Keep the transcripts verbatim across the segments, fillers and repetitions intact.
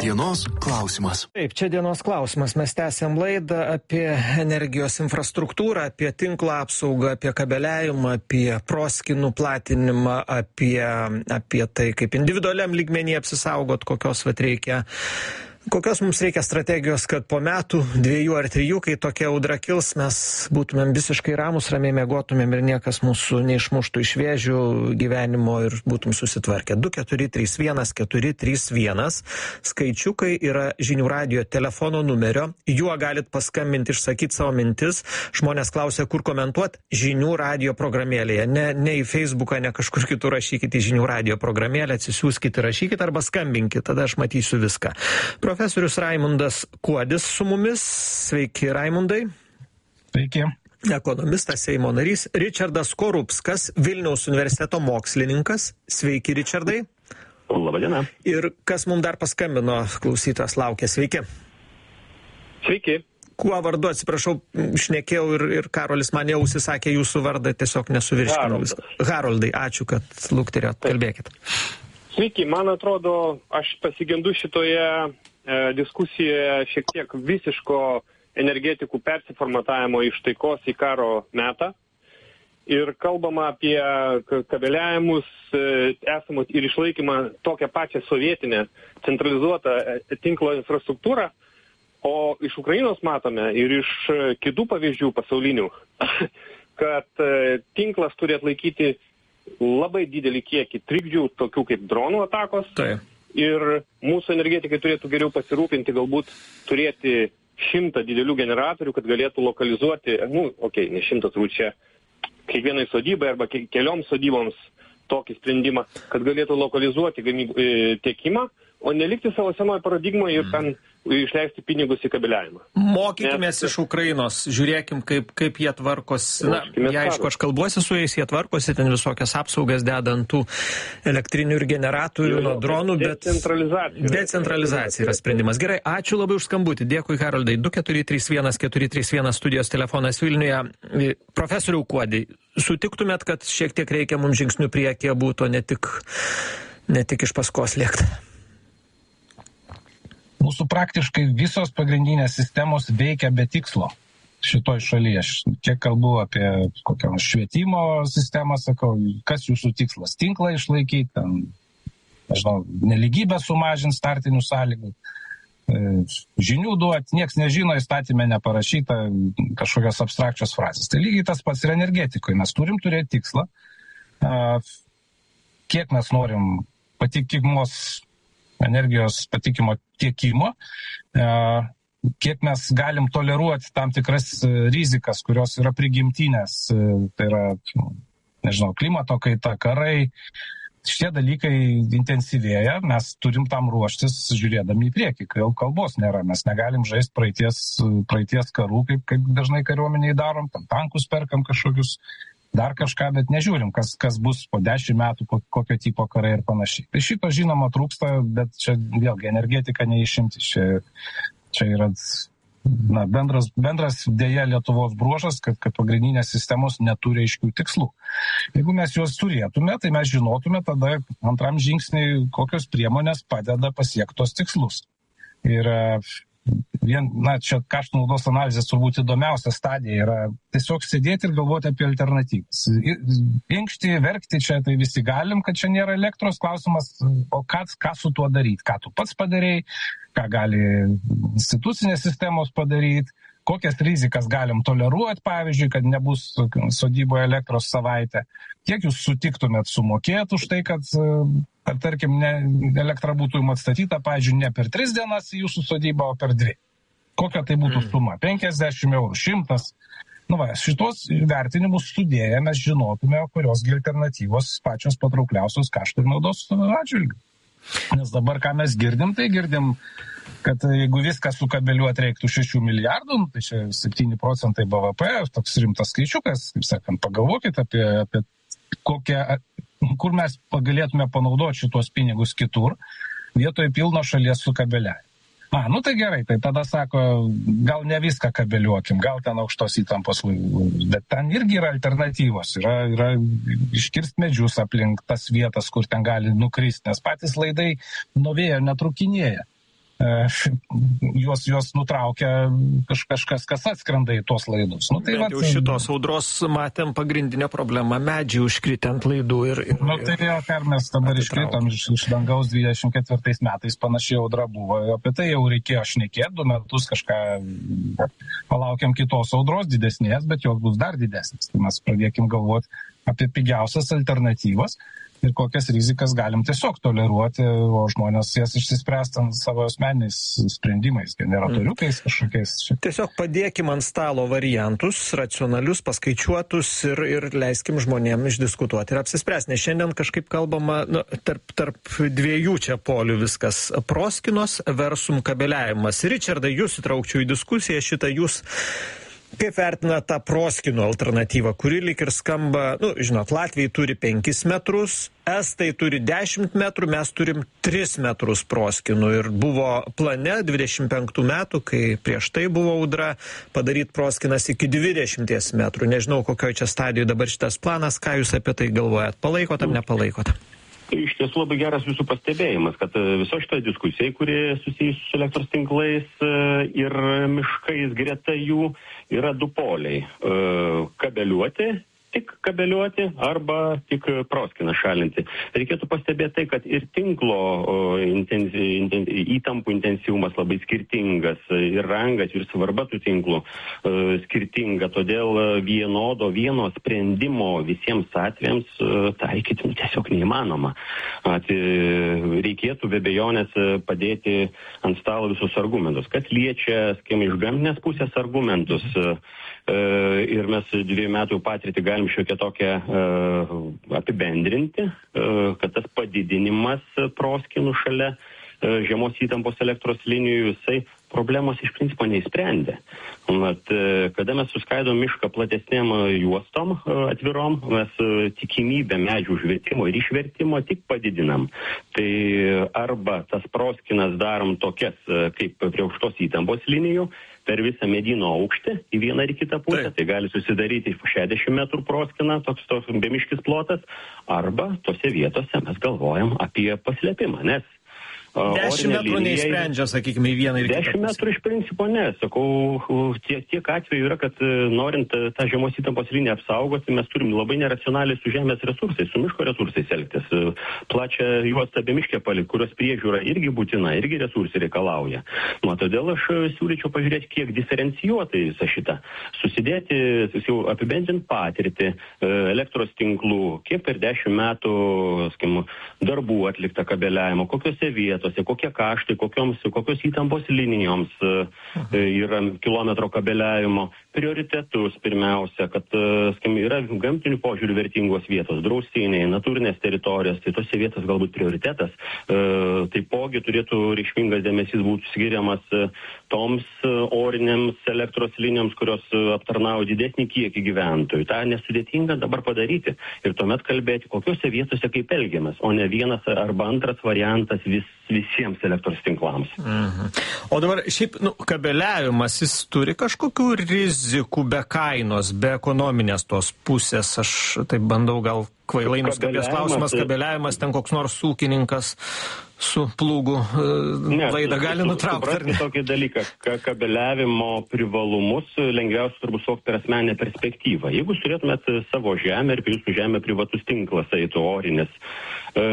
Dienos klausimas. Taip, čia dienos klausimas. Mes tęsiam laidą apie energijos infrastruktūrą, apie tinklo apsaugą, apie kabeliavimą, apie proskynų platinimą, apie, apie tai, kaip individualiam lygmenį apsisaugot, kokios vat reikia. Kokios mums reikia strategijos, kad po metų, dviejų ar trijų, kai tokia audra kils, mes būtumėm visiškai ramus, ramiai miegotumėm ir niekas mūsų neišmuštų iš vėžių gyvenimo ir būtum susitvarkę. du keturi trys vienas keturi trys vienas skaičiukai yra žinių radijo telefono numerio. Juo galit paskambinti, išsakyti savo mintis. Žmonės klausia, kur komentuoti žinių radijo programėlėje. Ne, ne į Facebooką, ne kažkur kitur rašykite į žinių radijo programėlę, atsisiųskite, rašykite arba skambinkite, tada aš matysiu viską. Profesorius Raimundas Kuodis su mumis. Sveiki, Raimundai. Sveiki. Ekonomistas, Seimo narys. Ričardas Korupskas, Vilniaus universiteto mokslininkas. Sveiki, Ričardai. Labadiena. Ir kas mums dar paskambino, klausytojas laukia. Sveiki. Sveiki. Kuo vardu, atsiprašau, šnekėjau ir, ir Karolis man jau užsisakė jūsų vardą, tiesiog nesuvirškinau viską. Haroldai, ačiū, kad lukterėt. Kalbėkit. Sveiki, man atrodo, aš pasigendu šitoje e, diskusijoje šiek tiek visiško energetikų persiformatavimo iš taikos į karo metą. Ir kalbama apie kabeliavimus e, esamus ir išlaikymą tokią pačią sovietinę centralizuotą e, tinklo infrastruktūrą, o iš Ukrainos matome ir iš e, kitų pavyzdžių pasaulinių, kad e, tinklas turi atlaikyti labai didelį kiekį trikdžių, tokių kaip dronų atakos. Taip. Ir mūsų energetikai turėtų geriau pasirūpinti, galbūt turėti šimtą didelių generatorių, kad galėtų lokalizuoti, nu, okei, okay, ne šimtas turbūt čia, kiekvienai sodybai arba ke- kelioms sodyboms tokį sprendimą, kad galėtų lokalizuoti gamyb, e, tiekimą, o nelikti savo senoje paradigmoje ir ten išleisti pinigus į kabeliavimą. Mokykimės Nes... iš Ukrainos, žiūrėkim, kaip, kaip jie tvarkosi. Na, jie, aišku, aš kalbuosi su jais, jie tvarkosi, ten visokias apsaugas dedant tų elektrinių ir generatorių nuo dronų, bet decentralizacija. Decentralizacija yra sprendimas. Gerai, ačiū labai už skambutį. Dėkui, Haroldai. du keturi trys vienas keturi trys vienas studijos telefonas Vilniuje. Profesoriau Kuodį, sutiktumėt, kad šiek tiek reikia mums žingsnių priekyje būtų, ne tik, ne tik iš paskos lėkti? Mūsų praktiškai visos pagrindinės sistemos veikia be tikslo šitoj šalyje. Aš kiek kalbu apie kokią švietimo sistemą, sakau, kas jūsų tikslas? Tinklą išlaikyti, ten, nežinau, neligybę sumažinti startinių sąlygų, žinių duoti, nieks nežino, įstatymė neparašyta, kažkokios abstrakčios frazės. Tai lygiai tas pats ir energetikoje. Mes turim turėti tikslą, kiek mes norim patikimos energijos patikimo tiekimo, kiek mes galim toleruoti tam tikras rizikas, kurios yra prigimtinės, tai yra, nežinau, klimato kaita, karai. Šitie dalykai intensyvėja, mes turim tam ruoštis žiūrėdami į priekį, kai jau kalbos nėra. Mes negalim žaisti praeities, praeities karų, kaip, kaip dažnai kariuomeniai darom, tam tankus perkam kažkokius, dar kažką, bet nežiūrim, kas, kas bus po dešimt metų, kokio tipo karai ir panašiai. Tai šito žinoma trūksta, bet čia vėlgi energetika neišimti. Čia, čia yra na, bendras, bendras dėja Lietuvos bruožas, kad, kad pagrindinės sistemos neturi aiškių tikslų. Jeigu mes juos turėtume, tai mes žinotume tada antram žingsniui, kokios priemonės padeda pasiekti tos tikslus. Ir vien, na, čia kaštų naudos analizės turbūt įdomiausia stadija yra tiesiog sėdėti ir galvoti apie alternatyvas. Inkšti, verkti čia tai visi galim, kad čia nėra elektros klausimas, o ką, ką su tuo daryti, ką tu pats padarėjai, ką gali institucinės sistemos padaryti, kokias rizikas galim toleruoti, pavyzdžiui, kad nebus sodyboje elektros savaitę, kiek jūs sutiktumėt sumokėti už tai, kad ar tarkim, ne, elektra būtų jums atstatyta, pavyzdžiui, ne per tris dienas į jūsų sodybą, o per dvi. Kokia tai būtų suma? penkiasdešimt eurų, šimtas. Nu va, šitos vertinimus studėję mes žinotume, kuriosgi alternatyvos pačios patraukliausios kaštų ir naudos atžvilgių. Nes dabar, ką mes girdim, tai girdim, kad jeigu viską sukabeliuoti reiktų šešių milijardų, tai čia septyni procentai B V P, toks rimtas skaičiukas, kaip sakant, pagalvokit apie, apie kokią, kur mes galėtume panaudoti šitos pinigus kitur, vietoje pilno šalies sukabeliavimo. A, nu tai gerai, tai tada sako, gal ne viską kabeliuokim, gal ten aukštos įtampos laivų, bet ten irgi yra alternatyvos, yra, yra iškirst medžius aplink tas vietas, kur ten gali nukristi, nes patys laidai nuo vėjo netrukinėja. juos, juos nutraukia kaž, kažkas, kas atskrenda į tuos laidus. Nu, tai Bet jau šitos audros matėm pagrindinę problemą, medžiai užkritę ant laidų ir... ir nu, tai jau, per mes dabar iškritom iš, iš dangaus dvidešimt ketvirtais metais, panašiai audra buvo, apie tai jau reikėjo šnekėti, du metus kažką palaukiam kitos audros didesnės, bet jos bus dar didesnės. Tai mes pradėkim galvoti apie pigiausias alternatyvas ir kokias rizikas galim tiesiog toleruoti, o žmonės jas išsispręsti ant savo asmeniniais sprendimais, generatoriukais kažkokiais. Tiesiog padėkim ant stalo variantus, racionalius, paskaičiuotus ir, ir leiskim žmonėm išdiskutuoti ir apsispręsti. Nes šiandien kažkaip kalbama nu, tarp, tarp dviejų čia polių viskas. Proskinos versum kabeliavimas. Ričardai, jūs įtraukčiau į diskusiją šitą, jūs kaip vertina tą proskynų alternatyvą, kuri lyg ir skamba, nu, žinot, Latvijai turi penkis metrus, Estai turi dešimt metrų, mes turim tris metrus proskynų ir buvo plane dvidešimt penktų metų, kai prieš tai buvo audra, padaryti proskinas iki dvidešimties metrų. Nežinau, kokioje čia stadijoje dabar šitas planas, ką jūs apie tai galvojat, palaikot ar nepalaikot? Iš tiesų labai geras jūsų pastebėjimas, kad viso šitą diskusiją, kuri susijusi su elektros tinklais ir miškais greta jų, yra du poliai. Kabeliuoti, tik kabeliuoti arba tik proskiną šalinti. Reikėtų pastebėti tai, kad ir tinklo intensi, inten, įtampų intensyvumas labai skirtingas, ir rangas, ir svarba tų tinklų skirtinga, todėl vienodo vieno sprendimo visiems atvejams taikyti tiesiog neįmanoma. At, reikėtų be abejonės padėti ant stalo visus argumentus. Kas liečia, skim, iš gamtinės pusės argumentus, ir mes dviejų metų patirtį galim šiokią tokią uh, apibendrinti, uh, kad tas padidinimas proskynų šalia uh, žemos įtampos elektros linijų jisai problemos iš principo neįsprendė. Mat, uh, kada mes suskaidom mišką platesnėm juostom uh, atvirom, mes uh, tikimybę medžių užvertimo ir išvertimo tik padidinam. Tai arba tas proskynas darom tokias uh, kaip prie aukštos įtampos linijų, per visą medyno aukštį į vieną ir kitą pusę, tai, tai gali susidaryti šešiasdešimt metrų proskyną, toks, toks bemiškis plotas, arba tose vietose mes galvojam apie paslėpimą, nes dešimt metrų neįsprendžia, sakykime, į vieną ir kitą pusę. dešimt metrų iš principo ne. Sakau, tiek, tiek atveju yra, kad norint tą žemos įtampos liniją apsaugoti, mes turim labai neracionaliai su žemės resursais, su miško resursais elgtis. Plačią juostą be miškę palikti, kurios priežiūra irgi būtina, irgi resursai reikalauja. Nu, todėl aš siūlyčiau pažiūrėti, kiek diferencijuotai visą šitą. Susidėti, jau apibendrinti patirtį elektros tinklų, kiek per dešimt metų, skim, darbų atlikta kabeliavimo, kokiose vietose, kokie kaštai, kokioms, kokios įtampos linijoms yra kilometro kabeliavimo, prioritetus pirmiausia, kad skim, yra gamtinių požiūrių vertingos vietos, draustiniai, natūrinės teritorijos, tai tose vietos galbūt prioritetas. Taipogi turėtų reikšmingas dėmesys būti skiriamas toms orinėms elektros linijoms, kurios aptarnauja didesnį kiekį gyventojų. Ta nesudėtinga dabar padaryti ir tuomet kalbėti, kokiose vietose kaip elgiamės, o ne vienas arba antras variantas vis, visiems elektros tinklams. Mhm. O dabar šiaip nu, kabeliavimas, jis turi kažkokių rizikų be kainos, be ekonominės tos pusės. Aš taip bandau gal kvailai nuskambės klausimas, kabeliavimas, ten koks nors ūkininkas su plūgu ne, laidą gali nutraukti, ar ne? Tokį dalyką, ka kabeliavimo privalumus lengviausia turbūt suvokti per asmeninę perspektyvą. Jeigu turėtumėt savo žemę ir prie jūsų žemę privatus tinklas eitų orinis, e,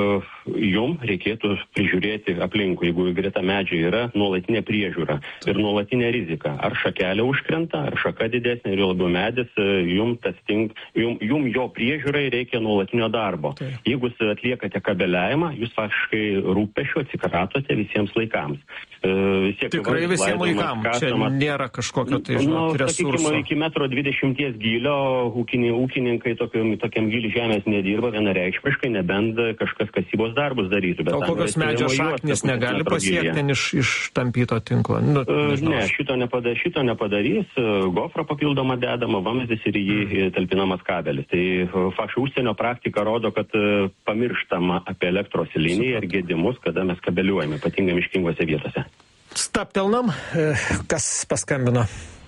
jum reikėtų prižiūrėti aplinkui, jeigu greta medžiai yra nuolatinė priežiūra ir nuolatinė rizika. Ar šakelė užkrenta, ar šaka didesnė ir jo labiau medis, jum, tas tink, jum, jum jo priežiūrai reikia nuolatinio darbo. Tai. Jeigu jūs atliekate kabeliavimą, jūs faktiškai rūpesčių atsikratote visiems laikams. E, Tikrai visiems laikams. Čia nėra kažkokio tai žinot, nu, resurso. Sakykime, iki metro dvidešimties gylio ūkiniai, ūkininkai tokiam, tokiam gylį žemės nedirba vienareikšmiškai, nebent kažkas kasybos darbus darytų. O kokios medžio šaknis negali pasiekti iš, iš tampyto tinklo? Nu, ne, šito, nepada, šito nepadarys. Gofra papildoma dedama, vamzdis ir į jį talpinamas kabelis. Tai faktiškai užsienio praktika rodo, kad pamirštama apie elektros liniją ir gedimus, kada mes kabeliuojame, ypatingai miškingose vietose. Staptelnam, kas paskambino?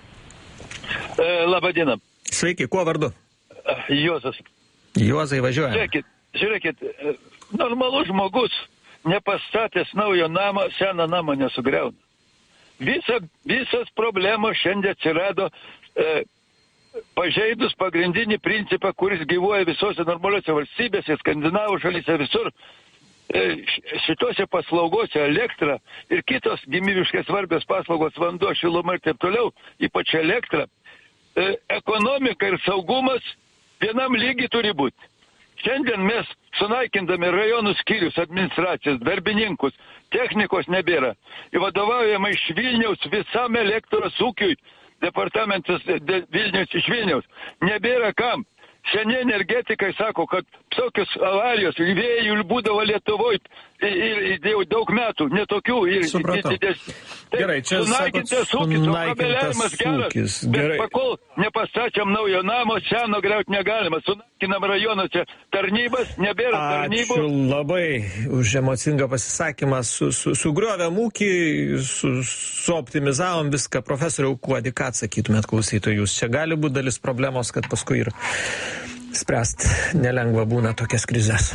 E, labą dieną. Sveiki, kuo vardu? Juozas. Juozai, važiuoja. Žiūrėkit, žiūrėkit, normalus žmogus nepastatęs naujo namo, seną namą nesugriauna. Visa, visas problemos šiandien atsirado e, pažeidus pagrindinį principą, kuris gyvuoja visose normaliuose valstybėse, skandinavų šalyse, visur. E, šitose paslaugose elektra ir kitos gyvybiškai svarbios paslaugos, vanduo, šiluma ir taip toliau, ypač elektra, e, ekonomika ir saugumas vienam lygiai turi būti. Šiandien mes sunaikindami rajonų skyrius, administracijas, darbininkus, technikos nebėra. Ir vadovaujama iš Vilniaus visam elektros ūkiui, departamentas de, Vilnius iš Vilniaus. Nebėra kam. Šiandien energetikai sako, kad tokios avarijos vėjų būdavo Lietuvoje ir, ir jau daug metų, netokių. Ir, Supratau. Ir, ir, tai, Gerai, čia sunaikintas sakot, ūkis, o sunaikintas kabeliavimas geras. ūkis. Bet Gerai. pakol nepastačiam naujo namo, seno griauti negalima. Sunaikinam rajonuose tarnybas, nebėra tarnybų. Ačiū labai už emocingą pasisakymą. Su, su, sugriovėm ūkį, su, suoptimizavom viską. Profesoriau Kuodi, ką atsakytumėt klausytojui? Jūs čia gali būti dalis problemos, kad paskui ir spręst nelengva būna tokias krizes.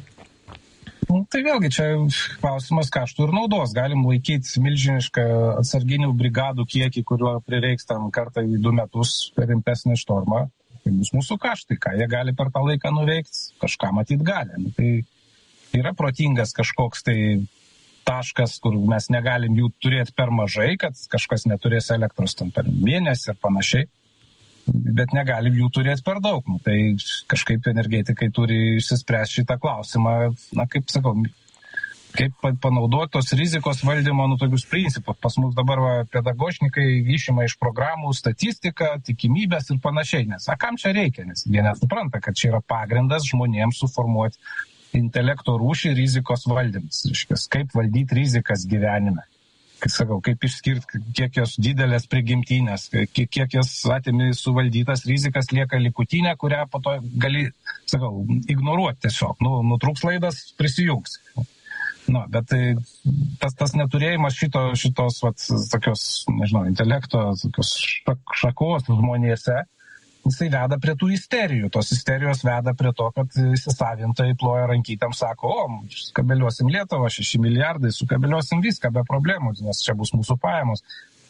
Nu, tai vėlgi čia klausimas kaštų ir naudos. Galim laikyti milžinišką atsarginių brigadų kiekį, kuriuo prireiks tam kartą į du metus per rimtesnį štormą. Tai bus mūsų kaštai. Ką jie gali per tą laiką nuveikti, kažką matyt gali. Nu, tai yra protingas kažkoks tai taškas, kur mes negalim jų turėti per mažai, kad kažkas neturės elektros tam per mėnesį ir panašiai. Bet negalim jų turėti per daug. Nu, tai kažkaip energetikai turi išsispręsti šitą klausimą. Na, kaip sakau, kaip panaudoti tos rizikos valdymo, nu, tokius principus. Pas mus dabar va, pedagogiškai išima iš programų statistiką, tikimybės ir panašiai. Nes, a, kam čia reikia? Nes jie nesupranta, kad čia yra pagrindas žmonėms suformuoti intelekto rūšį rizikos valdymas. Reiškia, kaip valdyti rizikas gyvenime. Kaip sakau, kaip išskirti, kiek jos didelės prigimtinės, kiek, kiek jos atimi suvaldytas rizikas lieka likutinė, kurią po to gali, sakau, ignoruoti tiesiog. Nu, nutrūks laidas, prisijungs. Nu, bet tai, tas, tas neturėjimas šito, šitos, vat, tokios, nežinau, intelekto, tokios šak, šakos žmonėse, jisai veda prie tų isterijų. Tos isterijos veda prie to, kad įsisavintojai ploja rankytėm, sako, o, kabeliuosim Lietuvą, šeši milijardai, sukabeliuosim viską be problemų, nes čia bus mūsų pajamos.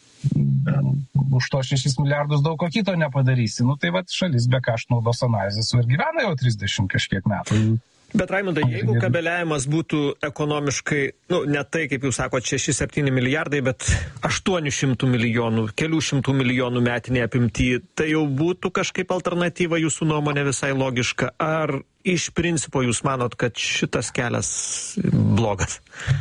Už to šešis milijardus daug ko kito nepadarysi. Nu tai vat šalis be kaštų naudos analizės ir gyvena jau trisdešimt kažkiek metų. Bet Raimundai, jeigu kabeliavimas būtų ekonomiškai, nu, ne tai, kaip jūs sakote, šeši septyni milijardai, bet aštuoni šimtai milijonų, kelių šimtų milijonų metinė apimti, tai jau būtų kažkaip alternatyva jūsų nuomonė visai logiška? Ar iš principo jūs manot, kad šitas kelias blogas?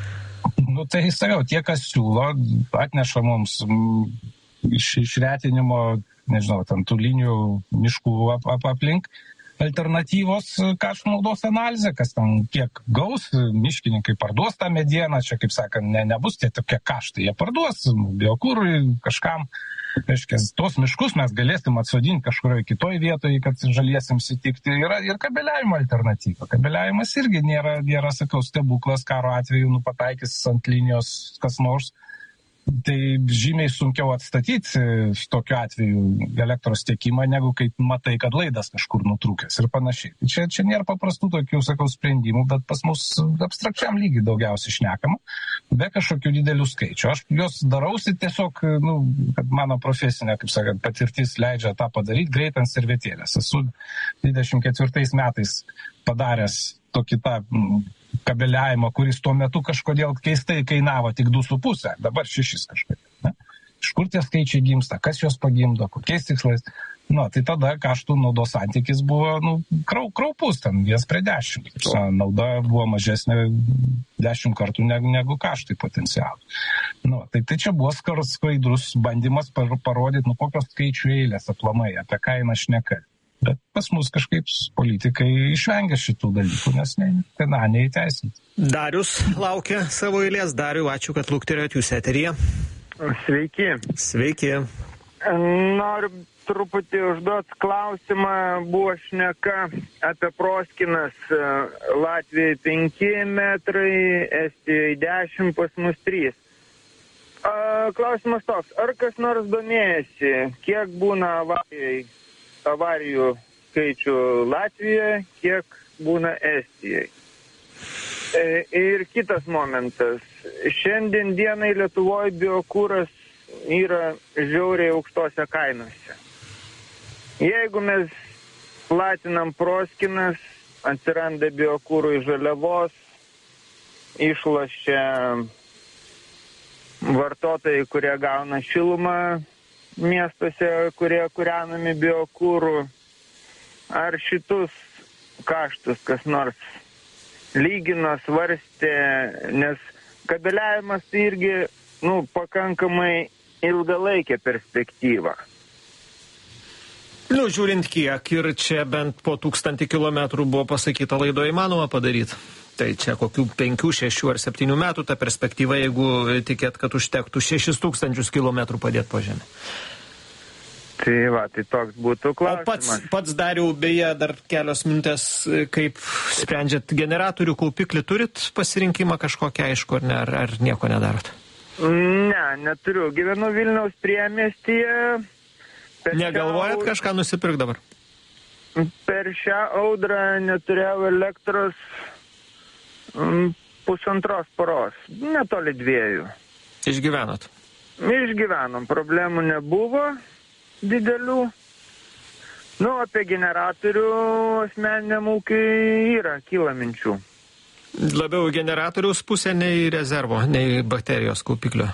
Nu tai sakau, tie, kas siūlo, atneša mums m, iš išretinimo, nežinau, tam tų linijų miškų ap, ap, aplink, alternatyvos kaštų naudos analizė, kas ten kiek gaus, miškininkai parduos tą medieną, čia kaip sakant, ne, nebus tie tokie kaštai, jie parduos biokūrui kažkam, reiškia, tos miškus mes galėsim atsodinti kažkurioje kitoje vietoje, kad žaliesim sitikti, yra ir kabeliavimo alternatyva. Kabeliavimas irgi nėra, nėra sakau, stebuklas, karo atveju, nu pataikys ant linijos kas nors. Tai žymiai sunkiau atstatyti tokiu atveju elektros tiekimą, negu kai matai, kad laidas kažkur nutrūkęs ir panašiai. Čia, čia nėra paprastų tokių, sakau, sprendimų, bet pas mus abstrakčiam lygiai daugiausiai šnekama, be kažkokių didelių skaičių. Aš juos darausi tiesiog, nu, kad mano profesinė, kaip sakant, patirtis leidžia tą padaryti greit ant servetėlės. Esu dvidešimt ketvirtais metais padaręs tokį tą kabeliavimą, kuris tuo metu kažkodėl keistai kainavo tik du su pusę, dabar šešis kažkaip. Ne? Iš kur tie skaičiai gimsta, kas juos pagimdo, kokiais tikslais. Nu, tai tada kaštų naudos santykis buvo nu, krau, kraupus, ten vienas prie dešimt. Nauda buvo mažesnė dešimt kartų negu, negu kaštai potencialų. Nu, tai, tai čia buvo skaidrus bandymas parodyti, nu, kokios skaičių eilės aplamai, apie ką eina šneka. Bet pas mus kažkaip politikai išvengia šitų dalykų, nes ne, na, neįteisinti. Darius laukia savo eilės. Dariu, ačiū, kad lukterėjot jūs eteryje. Sveiki. Sveiki. Noriu truputį užduoti klausimą. Buvo šneka apie proskinas. Latvijai penki metrai, Estijai dešimt, pas mus trys. Klausimas toks, ar kas nors domėjasi, kiek būna avarijai? avarijų skaičių Latvijoje, kiek būna Estijoje. Ir kitas momentas. Šiandien dienai Lietuvoje biokūras yra žiauriai aukštose kainose. Jeigu mes platinam proskinas, atsiranda biokūrų žaliavos, išlošia vartotojai, kurie gauna šilumą miestuose, kurie kūrenami biokūrų. Ar šitus kaštus kas nors lygino, svarstė, nes kabeliavimas tai irgi, nu, pakankamai ilgalaikė perspektyva. Nu, žiūrint kiek, ir čia bent po tūkstantį kilometrų buvo pasakyta laidoje įmanoma padaryti. Tai čia kokių penkių, šešių ar septynių metų ta perspektyva, jeigu tikėt, kad užtektų šešis tūkstančius kilometrų padėti po žemę. Tai va, tai toks būtų klausimas. O pats, pats Dariau, beje, dar kelios minutės, kaip sprendžiat generatorių kaupiklį, turit pasirinkimą kažkokią aišku, ar, ne, ar, ar nieko nedarot? Ne, neturiu. Gyvenu Vilniaus priemiestyje. Negalvojat šią... kažką nusipirkt dabar? Per šią audrą neturėjau elektros m, pusantros paros, netoli dviejų. Išgyvenot? Išgyvenom, problemų nebuvo didelių. Nu, apie generatorių asmeniniam ūkiui yra, kyla minčių. Labiau generatoriaus pusė nei rezervo, nei baterijos kaupiklio?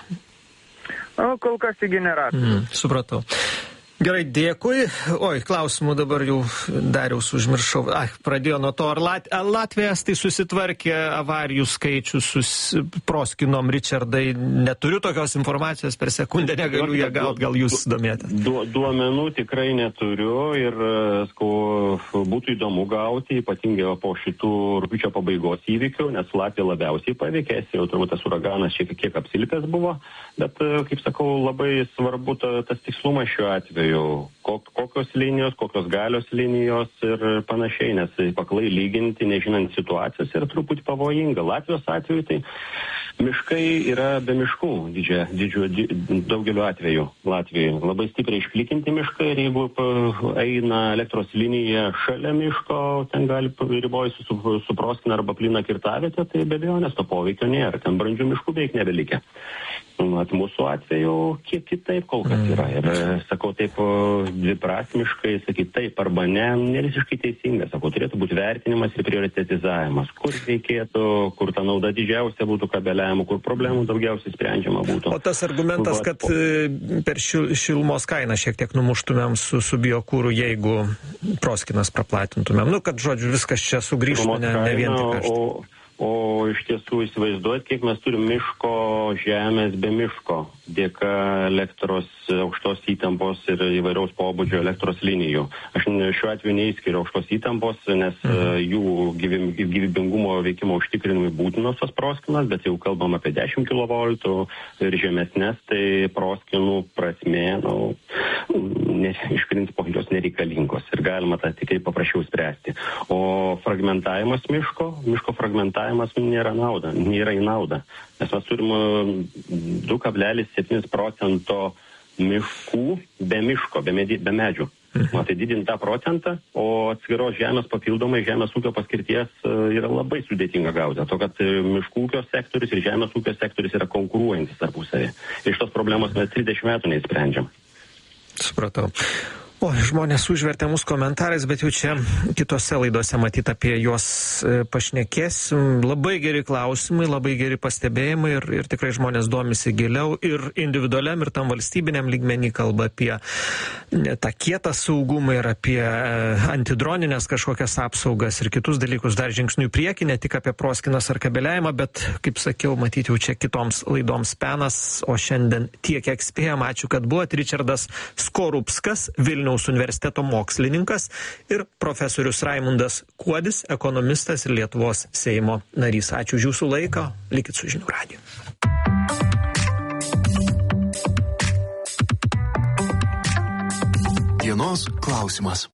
O, kol kas į generatorių. Mm, supratau. Gerai, dėkui. Oi, klausimų dabar jau Dariaus užmiršau. Ai, pradėjo nuo to, ar, Lat... ar Latvijas tai susitvarkė avarijų skaičius su proskinom, Richardai. Neturiu tokios informacijos, per sekundę negaliu ją gauti, gal jūs domėtės. Du, duomenų tikrai neturiu ir skau, būtų įdomu gauti, ypatingai po šitų rugpjūčio pabaigos įvykių, nes Latvija labiausiai paveikės, jau turbūt tas uraganas šiek tiek apsilpęs buvo, bet, kaip sakau, labai svarbu ta, tas tikslumas šiuo atveju. Kokios linijos, kokios galios linijos ir panašiai, nes paklai lyginti, nežinant situacijos, yra truputį pavojinga. Latvijos atveju tai miškai yra be miškų, didžia, didžiu, di, daugeliu atveju Latvijoje. Labai stipriai išplikinti miškai ir jeigu eina elektros linija šalia miško, ten gali ribojasi su, su proskina arba plyna kirtavietė, tai be abejonės to poveikio nėra. Ten brandžių miškų beveik nebelikę. At mūsų atveju kiek kitaip kol kas yra. Ir sakau taip dviprasmiškai, sakyti taip arba ne, ne visiškai teisinga. Sakau, turėtų būti vertinimas ir prioritetizavimas. Kur reikėtų, kur ta nauda didžiausia būtų kabeliavimo, kur problemų daugiausiai sprendžiama būtų. O tas argumentas, kad per šil, šilumos kainą šiek tiek numuštumėm su, su biokūru, jeigu proskinas praplatintumėm. Nu, kad, žodžiu, viskas čia sugrįžtų, ne, ne vien tik aš. O... O iš tiesų įsivaizduot, kiek mes turim miško žemės be miško, dėka elektros aukštos įtampos ir įvairiaus pobūdžio elektros linijų. Aš šiuo atveju neįskiriu aukštos įtampos, nes mhm. jų gyvybingumo veikimo užtikrinimui būtinos tos proskinas, bet jau kalbam apie dešimt kilovoltų ir žemesnės, tai proskinų prasmė, nu, ne, iš principo jos nereikalingos ir galima tą tikrai paprasčiau spręsti. O fragmentavimas miško, miško fragmentavimas nėra nauda, nėra į naudą. Nes mes turim du kablelis septyni procento miškų be miško, be, medi, be medžių. Na, tai didinti tą procentą, o atskiros žemės papildomai žemės ūkio paskirties yra labai sudėtinga gauti. To, kad miškų ūkio sektorius ir žemės ūkio sektorius yra konkuruojantis tarpusavį. Iš tos problemos mes trisdešimt metų neįsprendžiam. Supratau. O, žmonės užvertė mūsų komentarais, bet jau čia kitose laidose matyt apie juos pašnekėsim. Labai geri klausimai, labai geri pastebėjimai ir, ir tikrai žmonės domisi giliau ir individualiam ir tam valstybiniam lygmenį kalba apie tą kietą saugumą ir apie antidroninės kažkokias apsaugas ir kitus dalykus dar žingsnių į priekį, ne tik apie proskinas ar kabeliavimą, bet, kaip sakiau, matyti jau čia kitoms laidoms penas, o šiandien tiek, kiek spėjom. Ačiū, kad buvot. Richardas Skorupskas, Vilniaus universiteto mokslininkas ir profesorius Raimundas Kuodis, ekonomistas ir Lietuvos Seimo narys. Ačiū už jūsų laiką. Likit su Žinių radiju. Dienos klausimas.